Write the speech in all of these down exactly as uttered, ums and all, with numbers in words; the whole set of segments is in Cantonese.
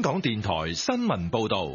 香港電台新聞報道。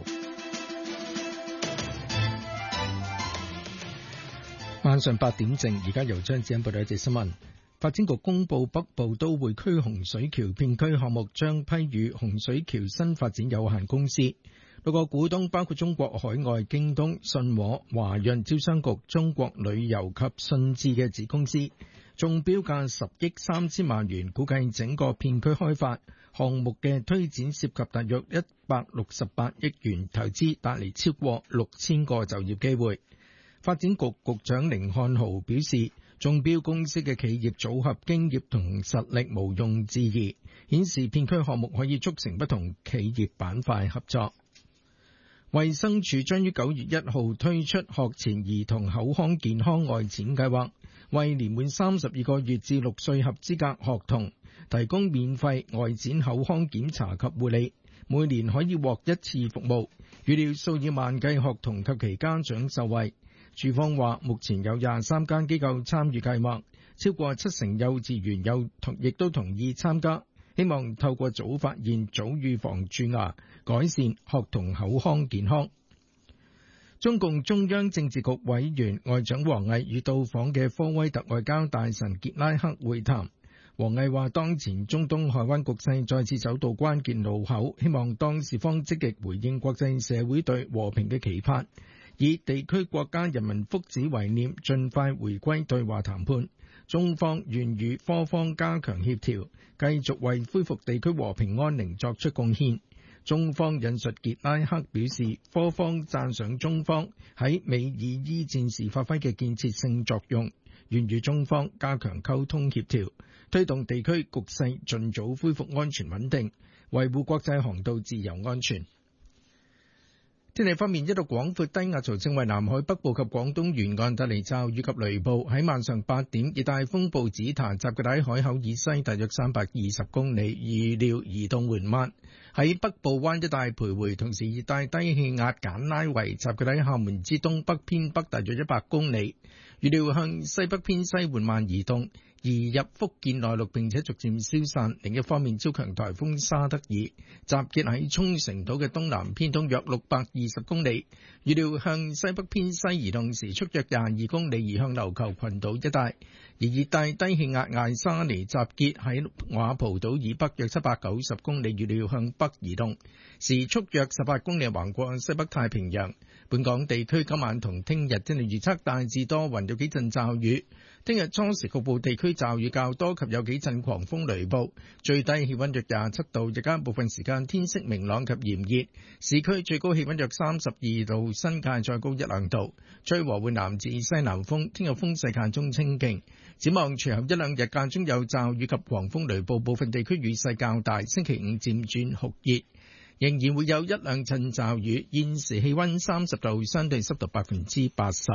晚上八點正，而家由張子欣報道一節新聞。發展局公布北部都會區洪水橋片區項目將批予洪水橋新發展有限公司。六個股東包括中國海外、京東、信和、華潤、招商局、中國旅遊及信置嘅子公司，中標價十億三千萬元，估計整個片區開發項目嘅推展涉及大約一百六十八億元投資，帶嚟超過六千個就業機會。發展局局長甯漢豪表示，中標公司嘅企業組合經驗同實力毋庸置疑，顯示片區項目可以促成不同企業板塊合作。衛生署將於九月一號推出學前兒童口腔健康外展計劃，為年滿三十二個月至六歲合資格學童提供免費外展口腔檢查及護理，每年可以獲一次服務，預料數以萬計學童及其家長受惠。署方話，目前有廿三間機構參與計劃，超過七成幼稚園有同亦都同意參加，希望透過早發現、早預防蛀牙，改善學童口腔健康。中共中央政治局委員外長王毅與到訪嘅科威特外交大臣傑拉克會談。王毅話，當前中東海灣局勢再次走到關鍵路口，希望當事方積極回應國際社會對和平嘅期盼，以地區國家人民福祉為念，盡快回歸對話談判。中方願與科方加強協調，繼續為恢復地區和平安寧作出貢獻。中方引述傑拉克表示，科方讚賞中方喺美以伊戰時發揮嘅建設性作用，願與中方加強溝通協調，推動地區局勢盡早恢復安全穩定，維護國際航道自由安全。天氣方面，一道廣闊低壓槽正為南海北部及廣東沿岸帶嚟驟雨及雷暴。喺晚上八點，熱帶風暴紫檀集結喺海口以西大約三百二十公里，預料移動緩慢，喺北部灣一帶徘徊。同時，熱帶低氣壓簡拉維集結喺廈門之東北偏北大約一百公里，預料向西北偏西緩慢移動，移入福建內陸並且逐漸消散。另一方面，超強颱風沙德爾集結喺沖繩島嘅東南偏東約六百二十公里，預料向西北偏西移動，時速約廿二公里，移向琉球群島一帶。而熱帶低氣壓艾沙尼集結喺瓦蒲島以北約七百九十公里，預料向北移動，時速約十八公里，橫過西北太平洋。本港地區今晚同聽日天氣預測大致多雲，有幾陣驟雨。聽日初時局部地區驟雨較多及有幾陣狂風雷暴，最低氣溫約廿七度，日間部分時間天色明朗及炎熱，市區最高氣溫約三十二度，新界再高一兩度，吹和緩南至西南風，聽日風勢間中清勁。展望隨後一兩日間中有驟雨及狂風雷暴，部分地區雨勢較大，星期五漸轉酷熱，仍然會有一兩陣驟雨。現時氣溫三十度，相對濕度百分之八十。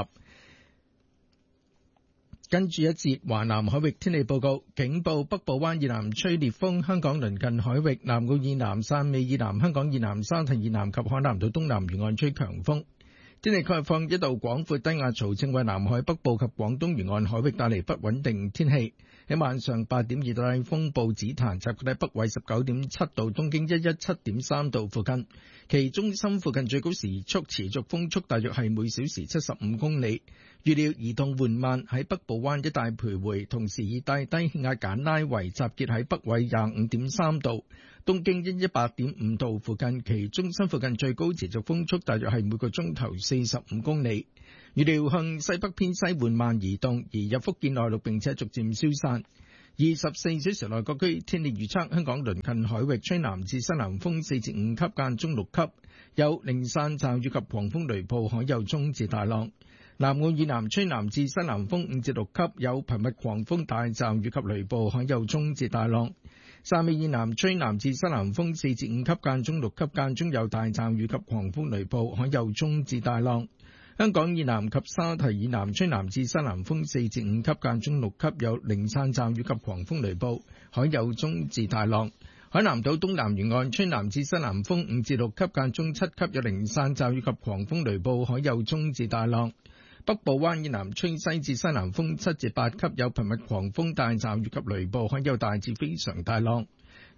跟住一節華南海域天氣報告，警報北部灣以南吹烈風，香港鄰近海域南澳以南、汕尾以南、香港以南、沙堤以南及海南島東南沿岸吹強風。天氣概況，一道廣闊低壓槽正為南海北部及廣東沿岸海域帶嚟不穩定天氣。喺晚上八點，熱帶風暴紫檀集結喺北緯十九點七度、東經一一七點三度附近，其中心附近最高時速持續風速大約係每小時七十五公里，預料移動緩慢，喺北部灣一帶徘徊。同時，熱帶低氣壓簡拉維集結喺北緯廿五點三度、東經一一八點五度附近，其中心附近最高持續風速大約係每個鐘頭四十五公里，預料向西北偏西緩慢移動，移入福建內陸並且逐漸消散。二十四小時內各區天氣預測，香港鄰近海域吹南至西南風四至五級間中六級，有零散驟雨及狂風雷暴，海有中至大浪。南澳以南吹南至西南風五至六級，有頻密狂風大驟雨及雷暴，海有中至大浪。汕尾以南吹南至西南風四至五級間中六級，間中有大驟雨及狂風雷暴，海有中至大浪。香港以南及沙堤以南吹南至西南風四至五級，間中六級，有零散驟雨及狂風雷暴，海有中至大浪。海南島東南沿岸吹南至西南風五至六級，間中七級，有零散驟雨及狂風雷暴，海有中至大浪。北部灣以南吹西至西南風七至八級，有頻密狂風大驟雨及雷暴，海有大至非常大浪。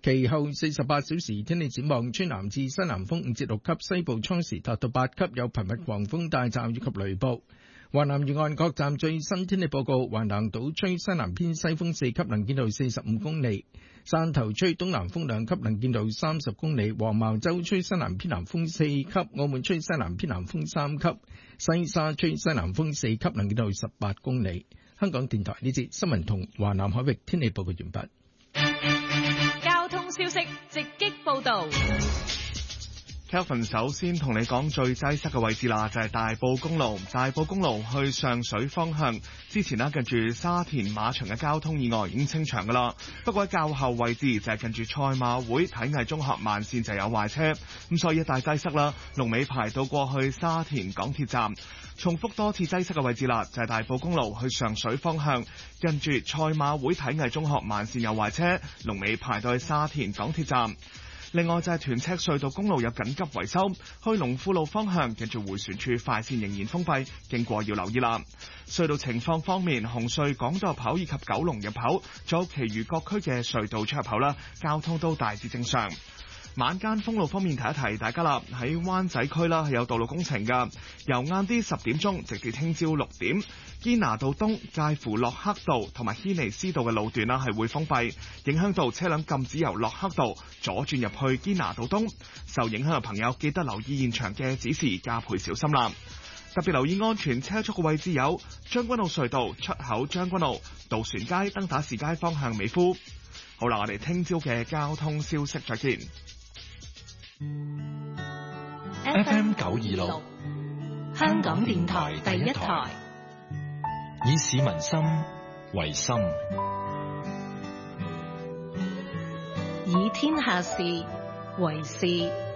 其後四十八小時天氣展望，吹南至西南風五至六級，西部初時達到八級，有頻密狂風大驟雨及雷暴。華南沿岸各站最新天氣報告：橫瀾島吹西南偏西風四級，能見度四十五公里；汕頭吹東南風兩級，能見度三十公里；黃茅洲吹西南偏南風四級；澳門吹西南偏南風三級；西沙吹西南風四級，能見度十八公里。香港電台呢節新聞同華南海域天氣報告完畢。 交通消息直擊報道。 Kelvin 首先同你講最擠塞嘅位置啦，就係大埔公路。大埔公路去上水方向，之前呢，近住沙田馬場嘅交通意外已經清場噶啦。不過喺較後位置就係近住賽馬會體藝中學慢線就有壞車，咁所以一大擠塞啦，龍尾排到過去沙田港鐵站。重複多次擠塞嘅位置啦，就係大埔公路去上水方向，近住賽馬會體藝中學慢線有壞車，龍尾排到去沙田港鐵站。另外就係屯赤隧道公路有緊急維修，去龍富路方向近住迴旋處快線仍然封閉，經過要留意啦。隧道情況方面，紅隧港島入口以及九龍入口，仲有其餘各區嘅隧道出入口啦，交通都大致正常。晚間封路方面提一提大家啦，喺灣仔區啦係有道路工程㗎，由晏啲十點鐘直至聽朝六點，堅拿道東介乎洛克道同埋軒尼詩道嘅路段啦係會封閉，影響到車輛禁止由洛克道左轉入去堅拿道東。受影響嘅朋友記得留意現場嘅指示，加倍小心啦。特別留意安全車速嘅位置有將軍澳隧道出口將軍澳、渡船街、登打士街方向美孚。好啦，我哋聽朝嘅交通消息再見。 F M 九二六， 香港電台第一台， 以市民心為心， 以天下事為事。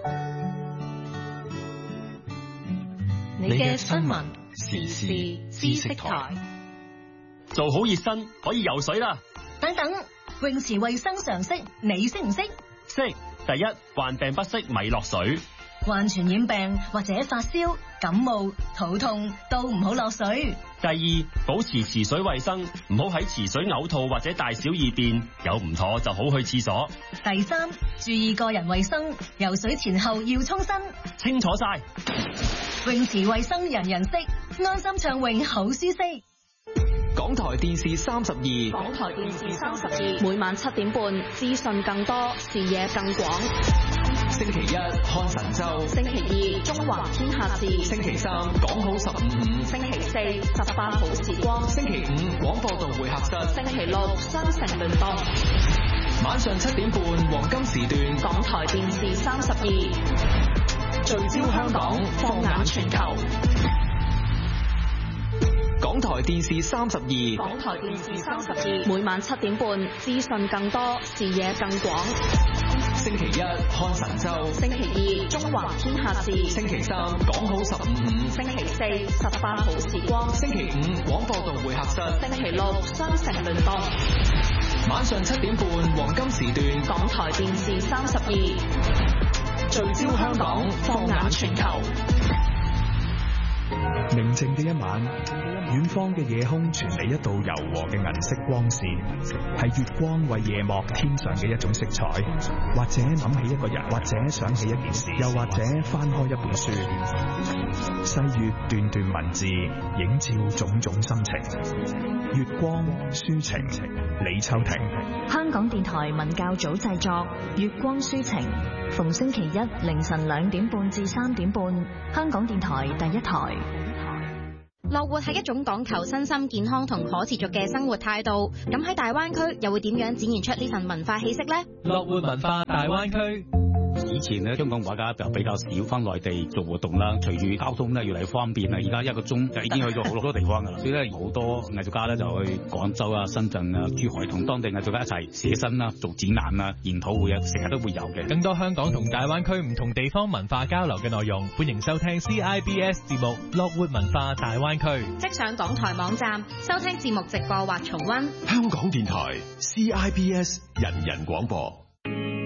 你嘅新聞時事知識台， 做好熱身可以游水啦。 等等，泳池衛生常識你識唔識？ 識。第一，患病不適咪落水。 患傳染病或者發燒、感冒、肚痛都唔好落水。 第二，保持池水衛生，唔好喺池水嘔吐或者大小二便，有唔妥就好去廁所。 第三，注意個人衛生，游水前後要沖身。 清楚晒。 泳池衛生人人識，安心暢泳好舒適。 港台電視三十二， 港台電視三十二，每晚七點半，資訊更多，視野更廣。 星期一看神州， 星期二中華天下事， 星期三講好十五五， 星期四十八號時光， 星期五廣播道會客室， 星期六雙城聯播。 晚上七點半黃金時段， 港台電視三十二，聚焦香港，放眼全球。 港台電視三十二， 港台電視三十二，每晚七點半，資訊更多，視野更廣。 星期一看神州， 星期二中華天下事， 星期三講好十五五， 星期四十八號時光， 星期五廣播道會客室， 星期六雙城聯播。 晚上七點半黃金時段， 港台電視三十二，聚焦香港，放眼全球。 寧靜嘅一晚，遠方嘅夜空傳嚟一道柔和嘅銀色光線，係月光為夜幕添上嘅一種色彩。或者諗起一個人，或者想起一件事，又或者翻開一本書，細閱段段文字，映照種種心情。月光抒情，李秋婷。 香港電台文教組製作《月光抒情》，逢星期一凌晨兩點半至三點半，香港電台第一台。 樂活係一種講求身心健康同可持續嘅生活態度，咁喺大灣區又會點樣展現出呢份文化氣息呢？ 樂活文化大灣區。 以前咧，香港畫家就比較少翻內地做活動啦。隨住交通咧越嚟越方便啦，而家一個鐘就已經去咗好多地方噶啦。所以咧，好多藝術家咧就去廣州啊、深圳啊、珠海同當地藝術家一齊寫生啦、做展覽啊、研討會啊，成日都會有嘅。 更多香港同大灣區唔同地方文化交流嘅內容，歡迎收聽 C I B S 節目《樂活文化大灣區》。 即上港台網站收聽節目直播或重溫。 香港電台 C I B S 人人廣播。